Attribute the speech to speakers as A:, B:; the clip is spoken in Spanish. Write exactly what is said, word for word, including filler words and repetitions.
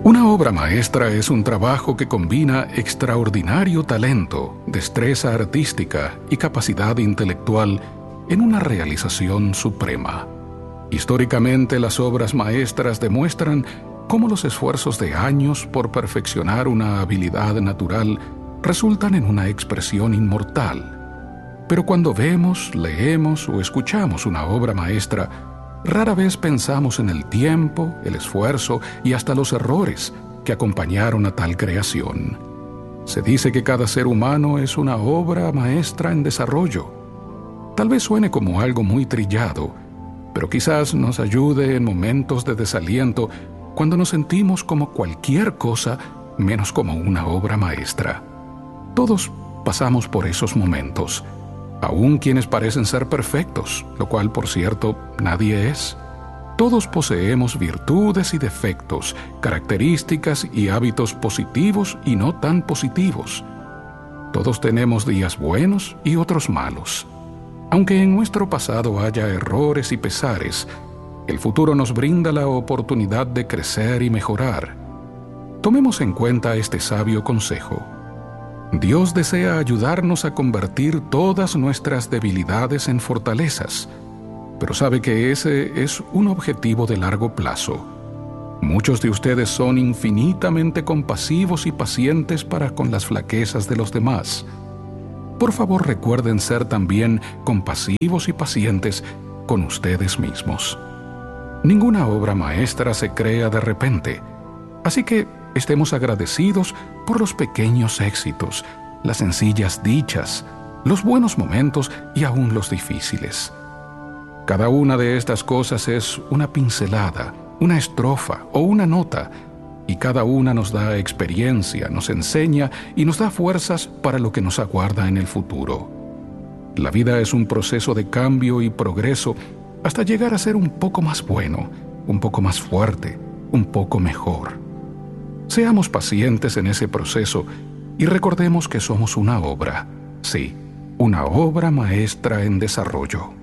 A: Una obra maestra es un trabajo que combina extraordinario talento, destreza artística y capacidad intelectual en una realización suprema. Históricamente, las obras maestras demuestran cómo los esfuerzos de años por perfeccionar una habilidad natural resultan en una expresión inmortal. Pero cuando vemos, leemos o escuchamos una obra maestra, rara vez pensamos en el tiempo, el esfuerzo y hasta los errores que acompañaron a tal creación. Se dice que cada ser humano es una obra maestra en desarrollo. Tal vez suene como algo muy trillado, pero quizás nos ayude en momentos de desaliento cuando nos sentimos como cualquier cosa menos como una obra maestra. Todos pasamos por esos momentos, aun quienes parecen ser perfectos, lo cual, por cierto, nadie es. Todos poseemos virtudes y defectos, características y hábitos positivos y no tan positivos. Todos tenemos días buenos y otros malos. Aunque en nuestro pasado haya errores y pesares, el futuro nos brinda la oportunidad de crecer y mejorar. Tomemos en cuenta este sabio consejo. Dios desea ayudarnos a convertir todas nuestras debilidades en fortalezas, pero sabe que ese es un objetivo de largo plazo. Muchos de ustedes son infinitamente compasivos y pacientes para con las flaquezas de los demás. Por favor, recuerden ser también compasivos y pacientes con ustedes mismos. Ninguna obra maestra se crea de repente, así que estemos agradecidos por los pequeños éxitos, las sencillas dichas, los buenos momentos y aún los difíciles. Cada una de estas cosas es una pincelada, una estrofa o una nota, y cada una nos da experiencia, nos enseña y nos da fuerzas para lo que nos aguarda en el futuro. La vida es un proceso de cambio y progreso hasta llegar a ser un poco más bueno, un poco más fuerte, un poco mejor. Seamos pacientes en ese proceso y recordemos que somos una obra, sí, una obra maestra en desarrollo.